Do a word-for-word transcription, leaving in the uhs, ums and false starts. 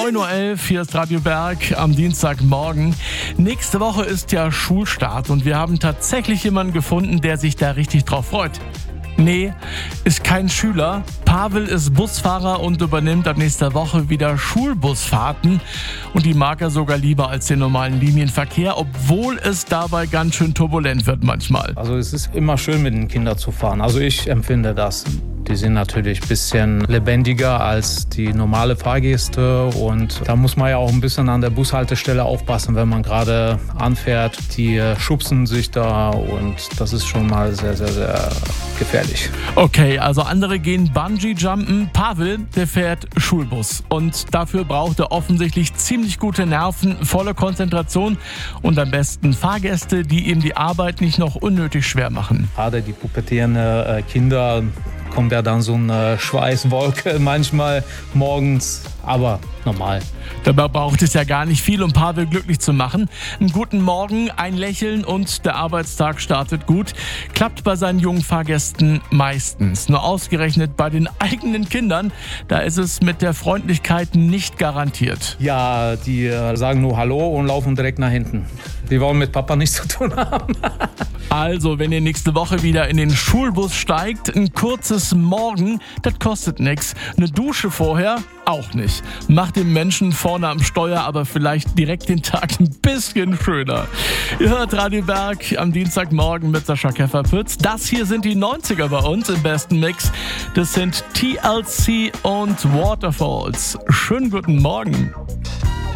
neun Uhr elf, hier ist Radio Berg am Dienstagmorgen. Nächste Woche ist ja Schulstart und wir haben tatsächlich jemanden gefunden, der sich da richtig drauf freut. Nee, ist kein Schüler. Pavel ist Busfahrer und übernimmt ab nächster Woche wieder Schulbusfahrten. Und die mag er sogar lieber als den normalen Linienverkehr, obwohl es dabei ganz schön turbulent wird manchmal. Also es ist immer schön, mit den Kindern zu fahren. Also ich empfinde das. Die sind natürlich ein bisschen lebendiger als die normale Fahrgäste und da muss man ja auch ein bisschen an der Bushaltestelle aufpassen, wenn man gerade anfährt. Die schubsen sich da und das ist schon mal sehr, sehr, sehr gefährlich. Okay, also andere gehen Bungee-Jumpen. Pavel, der fährt Schulbus und dafür braucht er offensichtlich ziemlich gute Nerven, volle Konzentration und am besten Fahrgäste, die ihm die Arbeit nicht noch unnötig schwer machen. Gerade die pubertierenden Kinder, kommt ja dann so eine Schweißwolke manchmal morgens, aber normal. Dabei braucht es ja gar nicht viel, um Pavel glücklich zu machen. Einen guten Morgen, ein Lächeln und der Arbeitstag startet gut. Klappt bei seinen jungen Fahrgästen meistens. Nur ausgerechnet bei den eigenen Kindern, da ist es mit der Freundlichkeit nicht garantiert. Ja, die sagen nur Hallo und laufen direkt nach hinten. Die wollen mit Papa nichts zu tun haben. Also, wenn ihr nächste Woche wieder in den Schulbus steigt, ein kurzes Morgen, das kostet nichts. Eine Dusche vorher, auch nicht. Macht dem Menschen vorne am Steuer aber vielleicht direkt den Tag ein bisschen schöner. Ihr hört Radio Berg am Dienstagmorgen mit Sascha Käfer-Pütz. Das hier sind die neunziger bei uns im besten Mix. Das sind T L C und Waterfalls. Schönen guten Morgen.